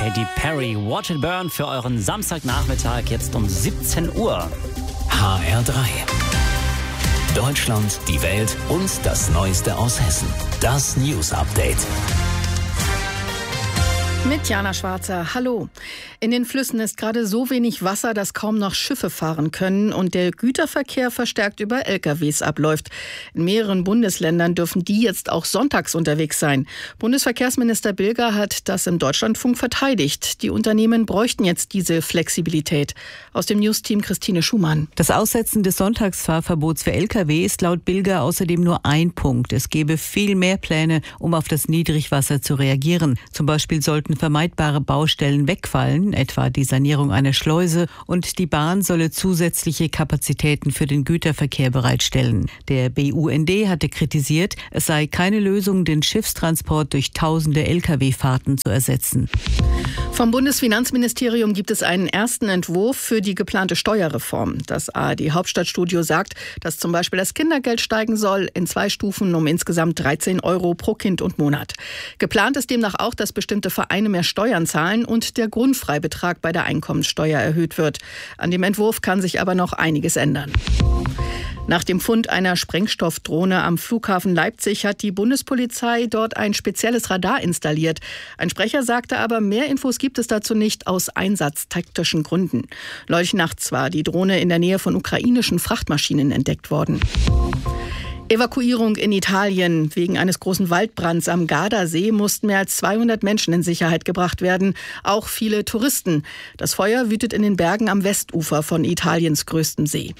Katy Perry, Watch It Burn für euren Samstagnachmittag jetzt um 17 Uhr. HR3. Deutschland, die Welt und das Neueste aus Hessen. Das News Update. Mit Jana Schwarzer. Hallo. In den Flüssen ist gerade so wenig Wasser, dass kaum noch Schiffe fahren können und der Güterverkehr verstärkt über LKWs abläuft. In mehreren Bundesländern dürfen die jetzt auch sonntags unterwegs sein. Bundesverkehrsminister Bilger hat das im Deutschlandfunk verteidigt. Die Unternehmen bräuchten jetzt diese Flexibilität. Aus dem Newsteam Christine Schumann. Das Aussetzen des Sonntagsfahrverbots für LKW ist laut Bilger außerdem nur ein Punkt. Es gäbe viel mehr Pläne, um auf das Niedrigwasser zu reagieren. Zum Beispiel sollten vermeidbare Baustellen wegfallen, etwa die Sanierung einer Schleuse, und die Bahn solle zusätzliche Kapazitäten für den Güterverkehr bereitstellen. Der BUND hatte kritisiert, es sei keine Lösung, den Schiffstransport durch tausende Lkw-Fahrten zu ersetzen. Vom Bundesfinanzministerium gibt es einen ersten Entwurf für die geplante Steuerreform. Das ARD-Hauptstadtstudio sagt, dass zum Beispiel das Kindergeld steigen soll, in 2 Stufen um insgesamt 13 € pro Kind und Monat. Geplant ist demnach auch, dass bestimmte Vereine mehr Steuern zahlen und der Grundfreibetrag bei der Einkommenssteuer erhöht wird. An dem Entwurf kann sich aber noch einiges ändern. Nach dem Fund einer Sprengstoffdrohne am Flughafen Leipzig hat die Bundespolizei dort ein spezielles Radar installiert. Ein Sprecher sagte aber, mehr Infos gibt es dazu nicht aus einsatztaktischen Gründen. Neulich nachts war die Drohne in der Nähe von ukrainischen Frachtmaschinen entdeckt worden. Evakuierung in Italien. Wegen eines großen Waldbrands am Gardasee mussten mehr als 200 Menschen in Sicherheit gebracht werden, auch viele Touristen. Das Feuer wütet in den Bergen am Westufer von Italiens größtem See.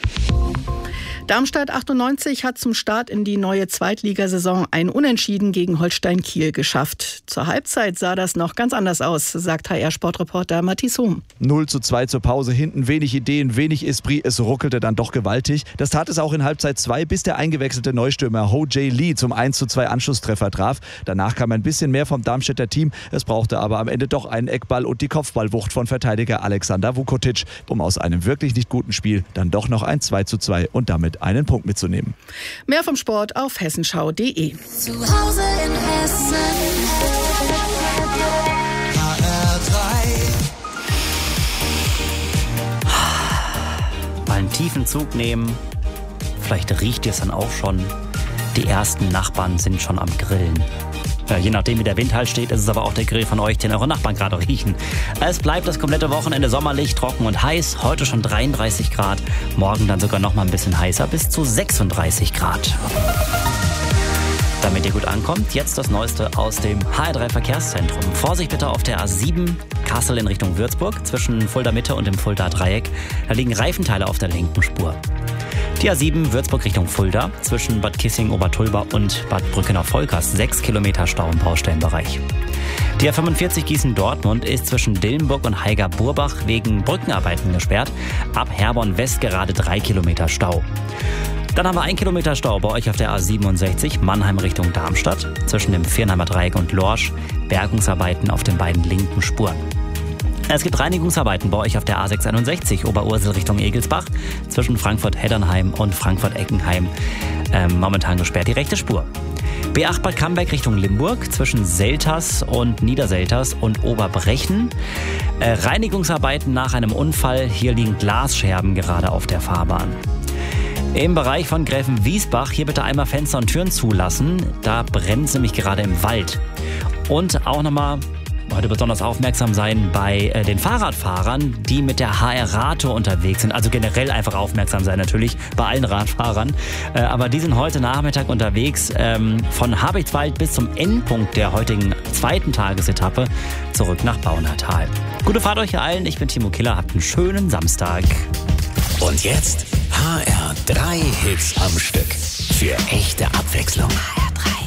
Darmstadt 98 hat zum Start in die neue Zweitligasaison ein Unentschieden gegen Holstein Kiel geschafft. Zur Halbzeit sah das noch ganz anders aus, sagt HR-Sportreporter Matthias Hohm. 0:2 zur Pause, hinten wenig Ideen, wenig Esprit, es ruckelte dann doch gewaltig. Das tat es auch in Halbzeit 2, bis der eingewechselte Neustürmer Ho Jae Lee zum 1:2 Anschlusstreffer traf. Danach kam ein bisschen mehr vom Darmstädter Team, es brauchte aber am Ende doch einen Eckball und die Kopfballwucht von Verteidiger Alexander Vukotic, um aus einem wirklich nicht guten Spiel dann doch noch ein 2:2 und damit einen Punkt mitzunehmen. Mehr vom Sport auf hessenschau.de. Zu Hause in Hessen. Mal einen tiefen Zug nehmen. Vielleicht riecht ihr es dann auch schon. Die ersten Nachbarn sind schon am Grillen. Ja, je nachdem, wie der Wind halt steht, ist es aber auch der Grill von euch, den eure Nachbarn gerade riechen. Es bleibt das komplette Wochenende sommerlich, trocken und heiß. Heute schon 33 Grad, morgen dann sogar noch mal ein bisschen heißer, bis zu 36 Grad. Damit ihr gut ankommt, jetzt das Neueste aus dem HR3 Verkehrszentrum. Vorsicht bitte auf der A7 Kassel in Richtung Würzburg, zwischen Fulda Mitte und dem Fulda Dreieck. Da liegen Reifenteile auf der linken Spur. Die A7 Würzburg Richtung Fulda, zwischen Bad Kissing-Obertulba und Bad Brückener-Volkers, 6 Kilometer Stau im Baustellenbereich. Die A45 Gießen-Dortmund ist zwischen Dillenburg und Haiger-Burbach wegen Brückenarbeiten gesperrt. Ab Herborn West gerade 3 Kilometer Stau. Dann haben wir 1 Kilometer Stau bei euch auf der A67 Mannheim Richtung Darmstadt, zwischen dem Viernheimer Dreieck und Lorsch. Bergungsarbeiten auf den beiden linken Spuren. Es gibt Reinigungsarbeiten bei euch auf der A661 Oberursel Richtung Egelsbach, zwischen Frankfurt-Heddernheim und Frankfurt-Eckenheim. Momentan gesperrt die rechte Spur. B8 Bad Camberg Richtung Limburg, zwischen Selters und Niederselters und Oberbrechen. Reinigungsarbeiten nach einem Unfall, hier liegen Glasscherben gerade auf der Fahrbahn. Im Bereich von Gräfenwiesbach hier bitte einmal Fenster und Türen zulassen, da brennt es nämlich gerade im Wald. Und auch nochmal heute besonders aufmerksam sein bei den Fahrradfahrern, die mit der HR Rato unterwegs sind. Also generell einfach aufmerksam sein natürlich bei allen Radfahrern. Aber die sind heute Nachmittag unterwegs von Habichtswald bis zum Endpunkt der heutigen zweiten Tagesetappe zurück nach Baunatal. Gute Fahrt euch allen. Ich bin Timo Killer. Habt einen schönen Samstag. Und jetzt HR3 Hits am Stück. Für echte Abwechslung. HR3.